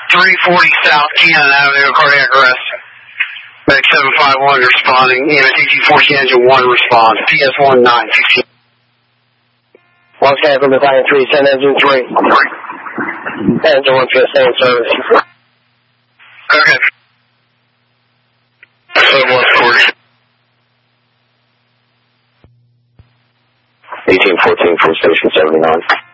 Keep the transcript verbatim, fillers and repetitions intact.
three forty South Cannon Avenue, cardiac arrest. Medic seven five one responding. E M T G fourteen engine one responds. P S one nine sixteen. Los Angeles Battalion three, send engine three. Engine one for the same service. Okay. seven one forty. eighteen fourteen from station seventy-nine.